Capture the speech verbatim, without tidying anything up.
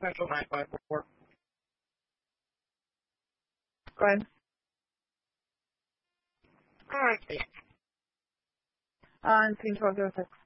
Central nine five four. Go ahead. All right. On scene twelve oh six.